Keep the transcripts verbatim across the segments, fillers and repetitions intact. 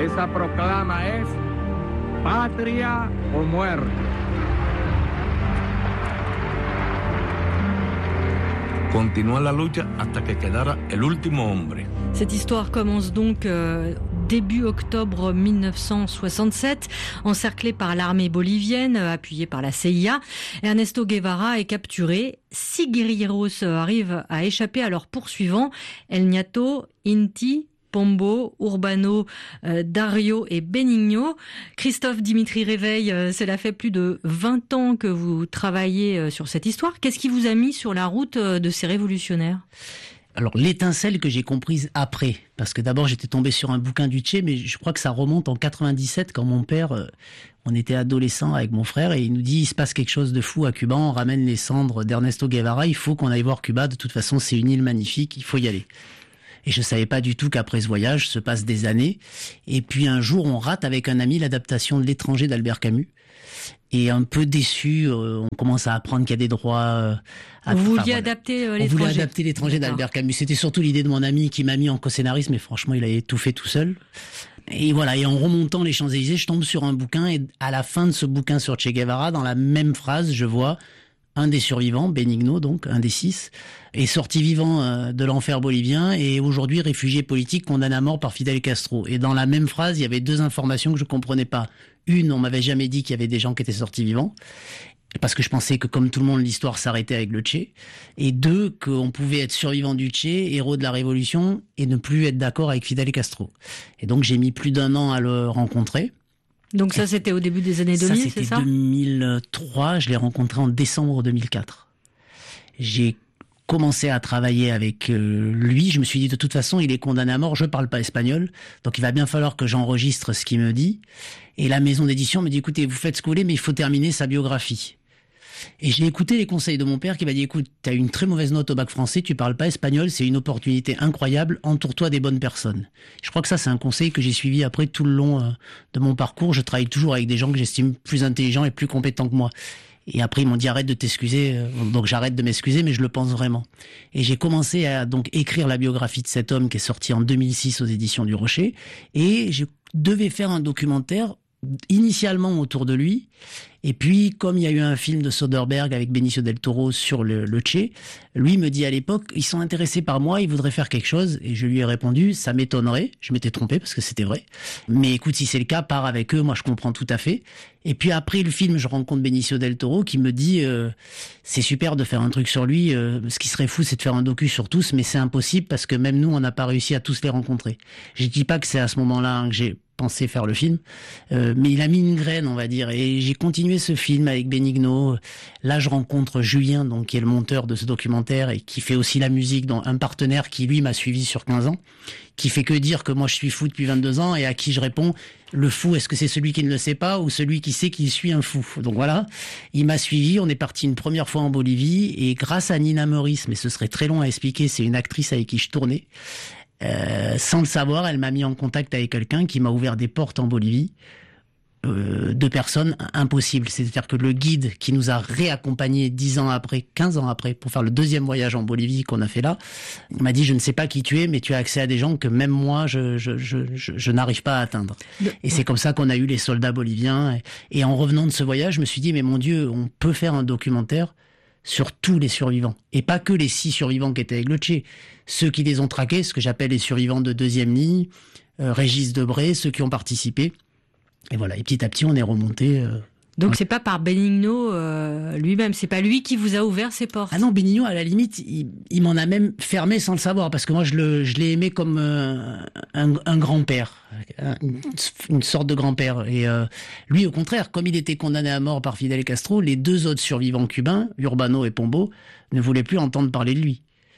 Esa proclama es patria o muerte. Continúa la lucha hasta que quedara el último hombre. Cette histoire commence donc euh, début octobre mille neuf cent soixante-sept, encerclé par l'armée bolivienne, euh, appuyée par la C I A. Ernesto Guevara est capturé. Six guérilleros euh, arrivent à échapper à leurs poursuivants. El Ñato, Inti, Pombo, Urbano, euh, Dario et Benigno. Christophe Dimitri Réveil, euh, cela fait plus de vingt ans que vous travaillez euh, sur cette histoire. Qu'est-ce qui vous a mis sur la route euh, de ces révolutionnaires ? Alors, l'étincelle que j'ai comprise après, parce que d'abord j'étais tombé sur un bouquin du Che, mais je crois que ça remonte en quatre-vingt-dix-sept, quand mon père, euh, on était adolescents avec mon frère, et il nous dit, il se passe quelque chose de fou à Cuba, on ramène les cendres d'Ernesto Guevara, il faut qu'on aille voir Cuba, de toute façon c'est une île magnifique, il faut y aller. Et je savais pas du tout qu'après ce voyage se passent des années. Et puis un jour, on rate avec un ami l'adaptation de L'étranger d'Albert Camus. Et un peu déçu, euh, on commence à apprendre qu'il y a des droits. Euh, à, Vous vouliez enfin, voilà. adapter euh, On L'étranger. voulait adapter L'étranger d'Albert Camus. C'était surtout l'idée de mon ami qui m'a mis en co-scénariste, mais franchement, il avait tout fait tout seul. Et voilà. Et en remontant les Champs-Élysées, je tombe sur un bouquin. Et à la fin de ce bouquin sur Che Guevara, dans la même phrase, je vois un des survivants, Benigno, donc un des six, est sorti vivant euh, de l'enfer bolivien et aujourd'hui réfugié politique condamné à mort par Fidel Castro. Et dans la même phrase, il y avait deux informations que je comprenais pas. Une, on m'avait jamais dit qu'il y avait des gens qui étaient sortis vivants, parce que je pensais que comme tout le monde, l'histoire s'arrêtait avec le Che. Et deux, qu'on pouvait être survivant du Che, héros de la Révolution, et ne plus être d'accord avec Fidel Castro. Et donc j'ai mis plus d'un an à le rencontrer. Donc ça, c'était au début des années deux mille, ça, c'est ça ? C'était deux mille trois, je l'ai rencontré en décembre deux mille quatre. J'ai commencé à travailler avec euh, lui, je me suis dit de toute façon, il est condamné à mort, je parle pas espagnol, donc il va bien falloir que j'enregistre ce qu'il me dit. Et la maison d'édition me dit, écoutez, vous faites ce que vous voulez, mais il faut terminer sa biographie. Et j'ai écouté les conseils de mon père qui m'a dit, écoute, t'as une très mauvaise note au bac français, tu parles pas espagnol, c'est une opportunité incroyable, entoure-toi des bonnes personnes. Je crois que ça, c'est un conseil que j'ai suivi après tout le long euh, de mon parcours. Je travaille toujours avec des gens que j'estime plus intelligents et plus compétents que moi. Et après, ils m'ont dit, arrête de t'excuser. Donc j'arrête de m'excuser, mais je le pense vraiment. Et j'ai commencé à donc écrire la biographie de cet homme qui est sorti en deux mille six aux éditions du Rocher. Et je devais faire un documentaire initialement autour de lui. Et puis, comme il y a eu un film de Soderbergh avec Benicio del Toro sur le, le Che, lui me dit à l'époque, ils sont intéressés par moi, ils voudraient faire quelque chose. Et je lui ai répondu, ça m'étonnerait. Je m'étais trompé parce que c'était vrai. Mais écoute, si c'est le cas, pars avec eux. Moi, je comprends tout à fait. Et puis après le film, je rencontre Benicio del Toro qui me dit, euh, c'est super de faire un truc sur lui. Euh, ce qui serait fou, c'est de faire un docu sur tous, mais c'est impossible parce que même nous, on n'a pas réussi à tous les rencontrer. Je dis pas que c'est à ce moment-là hein, que j'ai pensé faire le film, euh, mais il a mis une graine, on va dire, et j'ai continué ce film avec Benigno. Là, je rencontre Julien, donc qui est le monteur de ce documentaire et qui fait aussi la musique, dont un partenaire qui lui m'a suivi sur quinze ans, qui fait que dire que moi je suis fou depuis vingt-deux ans et à qui je réponds, le fou, est-ce que c'est celui qui ne le sait pas ou celui qui sait qu'il suit un fou? Donc voilà, il m'a suivi, on est parti une première fois en Bolivie et grâce à Nina Meurice, mais ce serait très long à expliquer, c'est une actrice avec qui je tournais. Euh, sans le savoir, elle m'a mis en contact avec quelqu'un qui m'a ouvert des portes en Bolivie, euh, de personnes impossibles. C'est-à-dire que le guide qui nous a réaccompagnés dix ans après, quinze ans après, pour faire le deuxième voyage en Bolivie qu'on a fait là, il m'a dit, je ne sais pas qui tu es, mais tu as accès à des gens que même moi, je, je, je, je, je n'arrive pas à atteindre. Et c'est comme ça qu'on a eu les soldats boliviens. Et, et en revenant de ce voyage, je me suis dit, mais mon Dieu, on peut faire un documentaire sur tous les survivants. Et pas que les six survivants qui étaient avec le Che. Ceux qui les ont traqués, ce que j'appelle les survivants de deuxième ligne, euh, Régis Debray, ceux qui ont participé. Et voilà, et petit à petit, on est remonté. Euh, Donc ouais. c'est pas par Benigno euh, lui-même, c'est pas lui qui vous a ouvert ses portes. Ah non, Benigno, à la limite, il, il m'en a même fermé sans le savoir, parce que moi, je, le, je l'ai aimé comme euh, un, un grand-père, une, une sorte de grand-père. Et euh, lui, au contraire, comme il était condamné à mort par Fidel Castro, les deux autres survivants cubains, Urbano et Pombo, ne voulaient plus entendre parler de lui.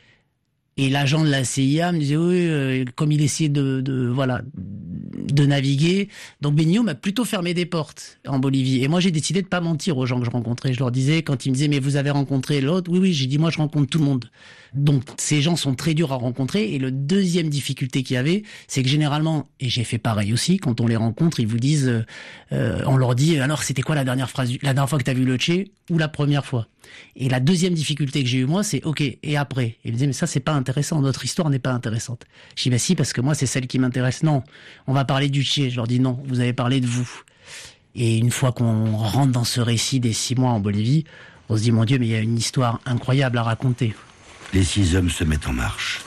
Et l'agent de la C I A me disait, oui, euh, comme il essayait de, de, voilà, de naviguer. Donc Benigno m'a plutôt fermé des portes en Bolivie. Et moi, j'ai décidé de pas mentir aux gens que je rencontrais. Je leur disais, quand ils me disaient, mais vous avez rencontré l'autre? Oui, oui, j'ai dit, moi, je rencontre tout le monde. Donc ces gens sont très durs à rencontrer. Et le deuxième difficulté qu'il y avait, c'est que généralement, et j'ai fait pareil aussi, quand on les rencontre, ils vous disent, euh, euh, on leur dit, alors c'était quoi la dernière phrase, la dernière fois que t'as vu le Che ou la première fois? Et la deuxième difficulté que j'ai eu moi, c'est ok, et après? Et ils me disaient, mais ça c'est pas intéressant, notre histoire n'est pas intéressante. Je dis, bah si, parce que moi c'est celle qui m'intéresse. Non, on va parler du Che. Je leur dis, non, vous avez parlé de vous. Et une fois qu'on rentre dans ce récit des six mois en Bolivie, on se dit, mon Dieu, mais il y a une histoire incroyable à raconter. Les six hommes se mettent en marche.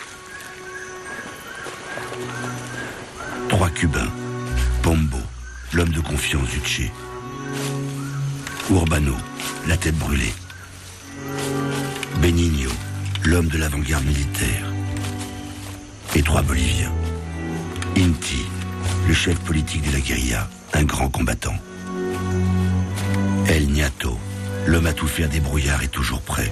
Trois Cubains. Pombo, l'homme de confiance du Che. Urbano, la tête brûlée. Benigno, l'homme de l'avant-garde militaire. Et trois Boliviens. Inti, le chef politique de la guérilla, un grand combattant. El Niato, l'homme à tout faire des brouillards et toujours prêt.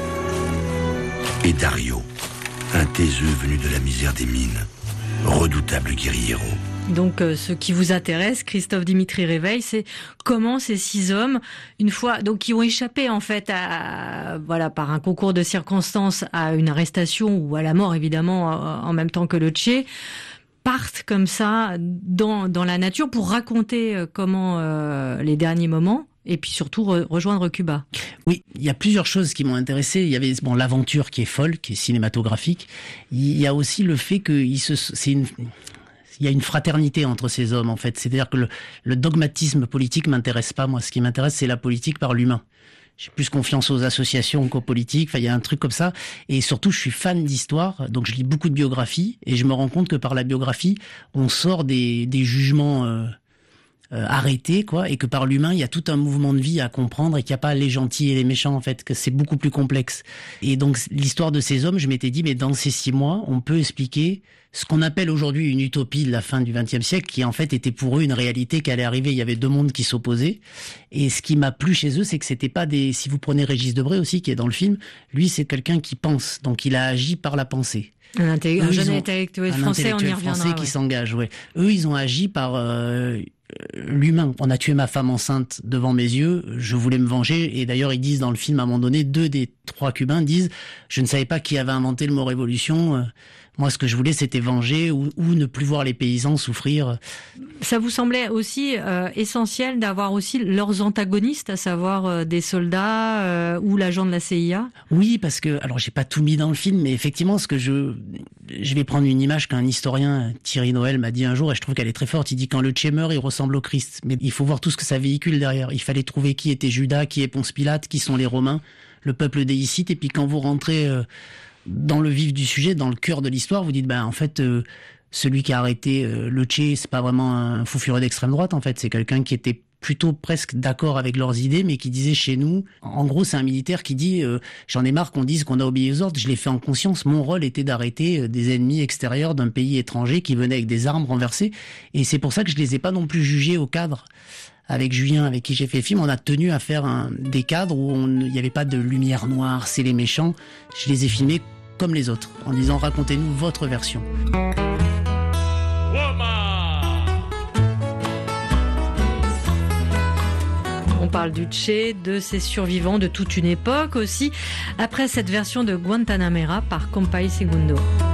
Et Dario, un taiseux venu de la misère des mines, redoutable guerriero. Donc, euh, ce qui vous intéresse, Christophe Dimitri Réveil, c'est comment ces six hommes, une fois, donc qui ont échappé en fait à, voilà, par un concours de circonstances à une arrestation ou à la mort évidemment en même temps que le Che, partent comme ça dans dans la nature pour raconter comment euh, les derniers moments. Et puis surtout re- rejoindre Cuba. Oui, il y a plusieurs choses qui m'ont intéressé. Il y avait bon l'aventure qui est folle, qui est cinématographique. Il y a aussi le fait que il se, c'est une, il y a une fraternité entre ces hommes en fait. C'est-à-dire que le, le dogmatisme politique m'intéresse pas. Moi, ce qui m'intéresse, c'est la politique par l'humain. J'ai plus confiance aux associations qu'aux politiques. Enfin, il y a un truc comme ça. Et surtout, je suis fan d'histoire, donc je lis beaucoup de biographies et je me rends compte que par la biographie, on sort des, des jugements. Euh, Euh, arrêté quoi, et que par l'humain il y a tout un mouvement de vie à comprendre et qu'il n'y a pas les gentils et les méchants en fait, que c'est beaucoup plus complexe. Et donc l'histoire de ces hommes, je m'étais dit mais dans ces six mois on peut expliquer ce qu'on appelle aujourd'hui une utopie de la fin du vingtième siècle, qui en fait était pour eux une réalité qui allait arriver. Il y avait deux mondes qui s'opposaient, et ce qui m'a plu chez eux, c'est que c'était pas des, si vous prenez Régis Debray aussi qui est dans le film, lui c'est quelqu'un qui pense, donc il a agi par la pensée. Un, intég- Eux, un jeune ont, intellectuel un français, on y intellectuel reviendra. français qui ouais. s'engage, ouais. Eux, ils ont agi par euh, l'humain. On a tué ma femme enceinte devant mes yeux, je voulais me venger, et d'ailleurs ils disent dans le film à un moment donné, deux des trois Cubains disent, je ne savais pas qui avait inventé le mot révolution, euh, moi ce que je voulais c'était venger ou, ou ne plus voir les paysans souffrir. Ça vous semblait aussi euh, essentiel d'avoir aussi leurs antagonistes, à savoir euh, des soldats euh, ou l'agent de la C I A? Oui, parce que, alors j'ai pas tout mis dans le film, mais effectivement, ce que je, je vais prendre une image qu'un historien, Thierry Noël, m'a dit un jour, et je trouve qu'elle est très forte. Il dit quand le Che meurt, il ressemble au Christ. Mais il faut voir tout ce que ça véhicule derrière. Il fallait trouver qui était Judas, qui est Ponce Pilate, qui sont les Romains, le peuple déicite, et puis quand vous rentrez euh, dans le vif du sujet, dans le cœur de l'histoire, vous dites, ben en fait, euh, celui qui a arrêté euh, le Che, c'est pas vraiment un fou furieux d'extrême droite, en fait, c'est quelqu'un qui était plutôt presque d'accord avec leurs idées, mais qui disait chez nous, en gros, c'est un militaire qui dit euh, j'en ai marre qu'on dise qu'on a obéi aux ordres, je l'ai fait en conscience, mon rôle était d'arrêter des ennemis extérieurs d'un pays étranger qui venaient avec des armes renversées, et c'est pour ça que je les ai pas non plus jugés au cadre. Avec Julien, avec qui j'ai fait le film, on a tenu à faire un, des cadres où il n'y avait pas de lumière noire, c'est les méchants. Je les ai filmés comme les autres, en disant racontez-nous votre version. On parle du Che, de ses survivants, de toute une époque aussi, après cette version de Guantanamera par Compay Segundo.